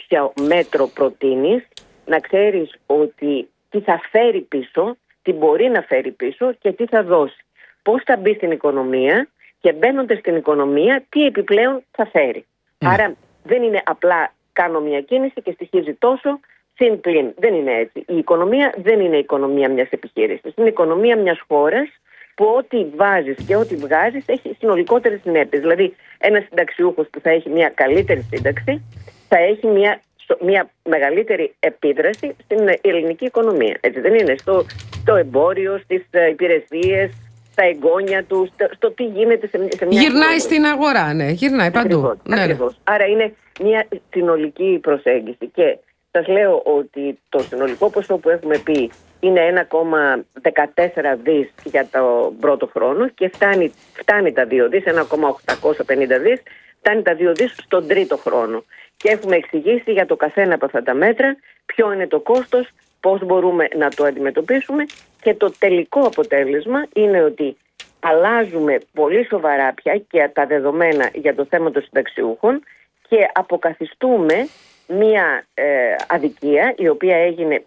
όποια μέτρο προτείνεις, να ξέρεις ότι τι θα φέρει πίσω, τι μπορεί να φέρει πίσω και τι θα δώσει. Πώς θα μπει στην οικονομία και μπαίνοντας στην οικονομία, τι επιπλέον θα φέρει. Άρα δεν είναι απλά κάνω μια κίνηση και στοιχίζει τόσο, συν πλην. Δεν είναι έτσι. Η οικονομία δεν είναι η οικονομία μιας επιχείρησης. Είναι η οικονομία μιας χώρας που ό,τι βάζεις και ό,τι βγάζεις έχει συνολικότερες συνέπειες. Δηλαδή, ένας συνταξιούχος που θα έχει μια καλύτερη σύνταξη θα έχει μια μεγαλύτερη επίδραση στην ελληνική οικονομία. Έτσι δεν είναι? Στο εμπόριο, στις υπηρεσίες, στα εγγόνια του, στο τι γίνεται σε μια γυρνάει στην αγορά, ναι, γυρνάει παντού. Ακριβώς. Άρα είναι μια συνολική προσέγγιση και σας λέω ότι το συνολικό ποσό που έχουμε πει είναι 1,14 δις για το πρώτο χρόνο και φτάνει τα 2 δις, 1,850 δις, φτάνει τα 2 δις στον τρίτο χρόνο. Και έχουμε εξηγήσει για το καθένα από αυτά τα μέτρα ποιο είναι το κόστος, πώς μπορούμε να το αντιμετωπίσουμε και το τελικό αποτέλεσμα είναι ότι αλλάζουμε πολύ σοβαρά πια και τα δεδομένα για το θέμα των συνταξιούχων και αποκαθιστούμε μια αδικία η οποία έγινε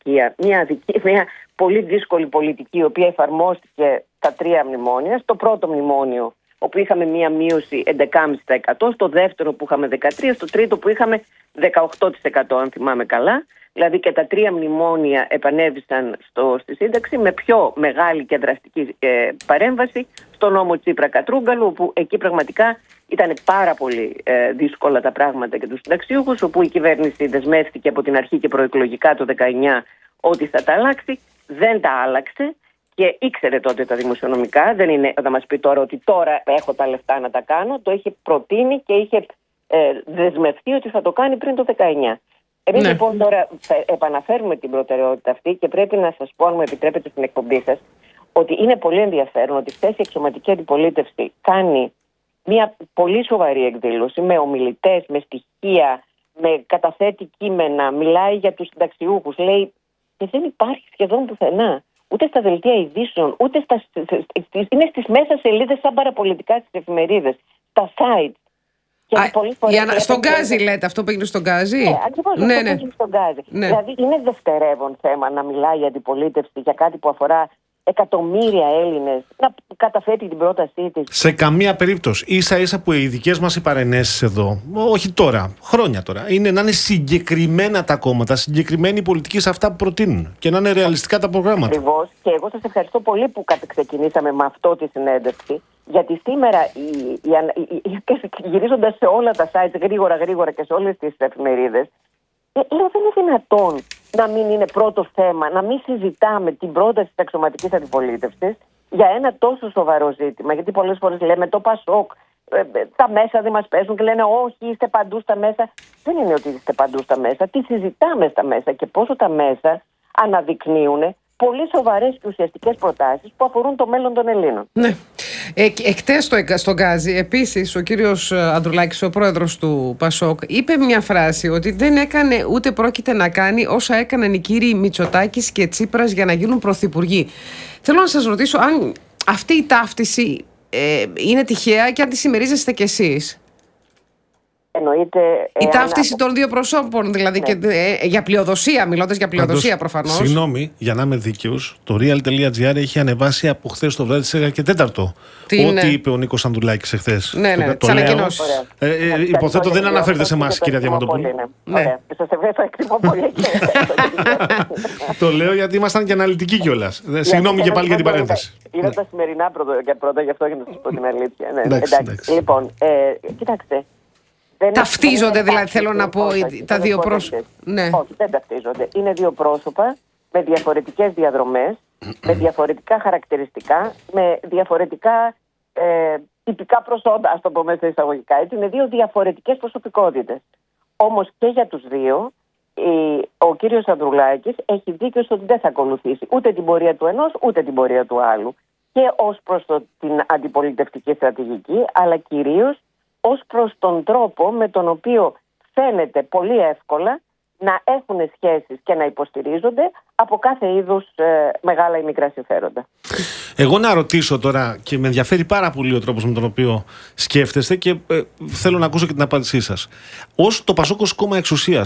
μια πολύ δύσκολη πολιτική η οποία εφαρμόστηκε τα 3 μνημόνια. Στο πρώτο μνημόνιο όπου είχαμε μια μείωση 11,5%, στο δεύτερο που είχαμε 13%, στο τρίτο που είχαμε 18% αν θυμάμαι καλά. Δηλαδή και τα 3 μνημόνια επανέβησαν στη σύνταξη με πιο μεγάλη και δραστική παρέμβαση στο νόμο Τσίπρα-Κατρούγκαλου, όπου εκεί πραγματικά ήταν πάρα πολύ δύσκολα τα πράγματα για τους συνταξιούχους, όπου η κυβέρνηση δεσμεύτηκε από την αρχή και προεκλογικά το 19 ότι θα τα αλλάξει, δεν τα άλλαξε και ήξερε τότε τα δημοσιονομικά, δεν είναι να μας πει τώρα ότι τώρα έχω τα λεφτά να τα κάνω, το είχε προτείνει και είχε δεσμευτεί ότι θα το κάνει πριν το 19. Εμείς λοιπόν τώρα θα επαναφέρουμε την προτεραιότητα αυτή και πρέπει να σας πω, αν μου επιτρέπετε στην εκπομπή σας, ότι είναι πολύ ενδιαφέρον ότι χθες η αξιωματική αντιπολίτευση κάνει μια πολύ σοβαρή εκδήλωση με ομιλητές, με στοιχεία, με καταθέτει κείμενα, μιλάει για τους συνταξιούχους, λέει και δεν υπάρχει σχεδόν πουθενά. Ούτε στα δελτία ειδήσεων, ούτε είναι στις μέσα σελίδες σαν παραπολιτικά στις εφημερίδες, στα site. Στον Γκάζι λέτε αυτό που έγινε στον Γκάζι. Ακριβώς αυτό που έγινε στον Γκάζι. Δηλαδή είναι δευτερεύον θέμα να μιλάει η αντιπολίτευση για κάτι που αφορά εκατομμύρια Έλληνες, να καταθέτει την πρότασή της. Σε καμία περίπτωση. Ίσα ίσα που οι δικές μας οι παρενέσεις εδώ, όχι τώρα, χρόνια τώρα, είναι να είναι συγκεκριμένα τα κόμματα, συγκεκριμένη πολιτική σε αυτά που προτείνουν και να είναι ρεαλιστικά τα προγράμματα. Ακριβώς. Και εγώ σας ευχαριστώ πολύ που ξεκινήσαμε με αυτό τη συνέντευξη. Γιατί σήμερα, γυρίζοντας σε όλα τα sites γρήγορα και σε όλες τις εφημερίδες, λέω δεν είναι δυνατόν να μην είναι πρώτο θέμα, να μην συζητάμε την πρόταση της αξιωματικής αντιπολίτευσης για ένα τόσο σοβαρό ζήτημα. Γιατί πολλές φορές λέμε το Πασόκ, τα μέσα δεν μας παίζουν και λένε όχι, είστε παντού στα μέσα. Δεν είναι ότι είστε παντού στα μέσα. Τι συζητάμε στα μέσα και πόσο τα μέσα αναδεικνύουν πολύ σοβαρές και ουσιαστικές προτάσεις που αφορούν το μέλλον των Ελλήνων. Ναι. Εχθές στον Γκάζι, επίσης, ο κύριος Ανδρουλάκης, ο πρόεδρος του Πασόκ, είπε μια φράση ότι δεν έκανε ούτε πρόκειται να κάνει όσα έκαναν οι κύριοι Μητσοτάκης και Τσίπρας για να γίνουν πρωθυπουργοί. Θέλω να σας ρωτήσω αν αυτή η ταύτιση είναι τυχαία και αν τη συμμερίζεστε κι εσείς. Η ταύτιση των δύο προσώπων, δηλαδή, και για πλειοδοσία, μιλώντας για πλειοδοσία προφανώς. Συγγνώμη, για να είμαι δίκαιος, το real.gr έχει ανεβάσει από χθες το βράδυ στις 11:04 ό,τι είπε ο Νίκος Ανδρουλάκης εχθές. Ναι, τις ανακοινώσεις. Υποθέτω δεν αναφέρεται σε εμάς, κυρία Διαμαντοπούλου. Ναι. Σας εκτιμώ πολύ. Το λέω γιατί ήμασταν και αναλυτικοί κιόλας. Συγγνώμη και πάλι για την παρένθεση. Είναι τα σημερινά πρώτα, γι' αυτό για να σας πω την αλήθεια. Λοιπόν, κοιτάξτε. Ταυτίζονται δηλαδή, θέλω να πω, τα δύο πρόσωπα. Ναι. Όχι, δεν ταυτίζονται. Είναι δύο πρόσωπα με διαφορετικές διαδρομές, με διαφορετικά χαρακτηριστικά, με διαφορετικά τυπικά προσόντα, ας το πω μέσα εισαγωγικά. Έτσι, είναι δύο διαφορετικές προσωπικότητες. Όμως και για τους δύο, ο κύριος Ανδρουλάκης έχει δίκιο στο ότι δεν θα ακολουθήσει ούτε την πορεία του ενός, ούτε την πορεία του άλλου. Και ως προς την αντιπολιτευτική στρατηγική, αλλά κυρίως ως προς τον τρόπο με τον οποίο φαίνεται πολύ εύκολα να έχουν σχέσεις και να υποστηρίζονται από κάθε είδους μεγάλα ή μικρά συμφέροντα. Εγώ να ρωτήσω τώρα, και με ενδιαφέρει πάρα πολύ ο τρόπος με τον οποίο σκέφτεστε και θέλω να ακούσω και την απάντησή σας. Ως το Πασόκ ως κόμμα εξουσίας,